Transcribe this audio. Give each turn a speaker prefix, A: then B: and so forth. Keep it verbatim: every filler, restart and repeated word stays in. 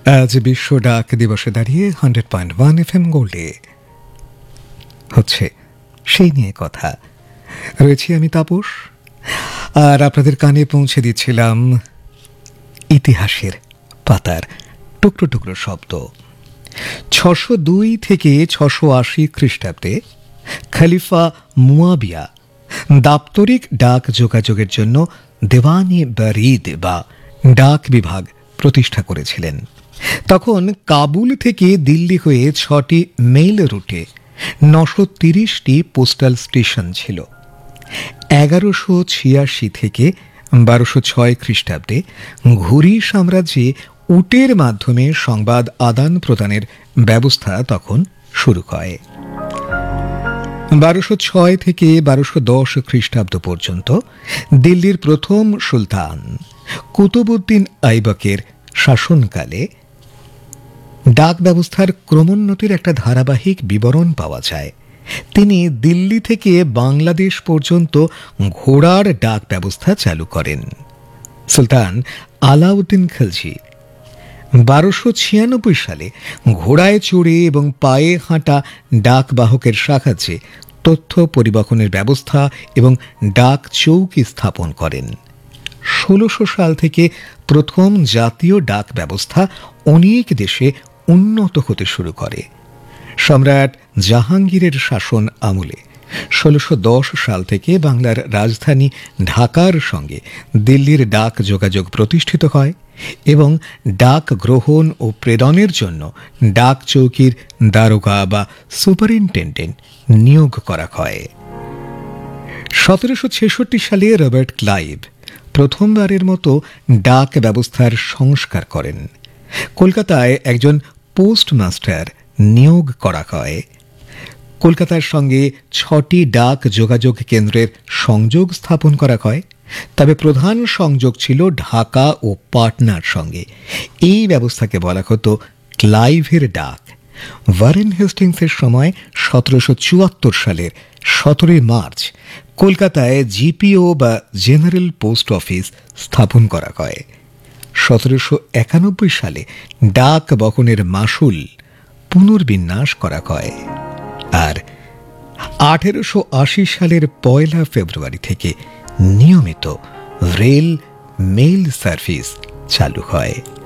A: আজ বিশ্ব ডাক দিবসে দাঁড়িয়ে hundred point one F M গোল্ডে হচ্ছে সেই নিয়ে কথা। রয়েছি আমি তাপস, আর আপনাদের কানে পৌঁছে দিচ্ছিলাম ইতিহাসের পাতার টুকরো টুকরো শব্দ। ছশো দুই থেকে ছশো আশি খ্রিস্টাব্দে খলিফা মুয়াবিয়া দাপ্তরিক ডাক যোগাযোগের জন্য দেওয়ানি বারিদ বা ডাক বিভাগ প্রতিষ্ঠা করেছিলেন। তখন কাবুল থেকে দিল্লি হয়ে ছটি মেইল রুটে নশো তিরিশটি পোস্টাল স্টেশন ছিল। এগারোশো ছিয়াশি থেকে বারোশো ছয় খ্রিস্টাব্দে ঘুরি সাম্রাজ্যে উটের মাধ্যমে সংবাদ আদান প্রদানের ব্যবস্থা তখন শুরু হয়। বারোশো ছয় থেকে বারোশো দশ খ্রিস্টাব্দ পর্যন্ত দিল্লির প্রথম সুলতান কুতুবউদ্দিন আইবকের শাসনকালে ডাক ব্যবস্থার ক্রমোন্নতির একটা ধারাবাহিক বিবরণ পাওয়া যায়। তিনি দিল্লি থেকে বাংলাদেশ পর্যন্ত ঘোড়ার ডাক ব্যবস্থা চালু করেন। সুলতান আলাউদ্দিন খিলজি বারোশো ছিয়ানব্বই সালে ঘোড়ায় চড়ে এবং পায়ে হাঁটা ডাক বাহকের সাহায্যে তথ্য পরিবহনের ব্যবস্থা এবং ডাক চৌকি স্থাপন করেন। ষোলোশো সাল থেকে প্রথম জাতীয় ডাক ব্যবস্থা অনেক দেশে উন্নত হতে শুরু করে। সম্রাট জাহাঙ্গীরের শাসন আমলে ষোলোশো দশ সাল থেকে বাংলার রাজধানী ঢাকার সঙ্গে দিল্লির ডাক যোগাযোগ প্রতিষ্ঠিত হয় এবং ডাক গ্রহণ ও প্রেরণের জন্য ডাক চৌকির দারোগা বা সুপারিনটেন্ডেন্ট নিয়োগ করা হয়। সতেরোশো ছেষট্টি সালে রবার্ট ক্লাইভ প্রথমবারের মতো ডাক ব্যবস্থার সংস্কার করেন। কলকাতায় একজন পোস্টমাস্টার নিয়োগ করা হয়। কলকাতার সঙ্গে ছটি ডাক যোগাযোগ কেন্দ্রের সংযোগ স্থাপন করা হয়, তবে প্রধান সংযোগ ছিল ঢাকা ও পাটনার সঙ্গে। এই ব্যবস্থাকে বলা হতো ক্লাইভের ডাক। ওয়ারেন হেস্টিংসের সময় সতেরোশো চুয়াত্তর সালের সতেরোই মার্চ কলকাতায় জিপিও বা জেনারেল পোস্ট অফিস স্থাপন করা হয়। সতেরোশো একানব্বই সালে ডাক বহনের মাসুল পুনর্বিন্যাস করা হয়, আর আঠেরোশো আশি সালের পয়লা ফেব্রুয়ারি থেকে নিয়মিত রেল মেইল সার্ভিস চালু হয়।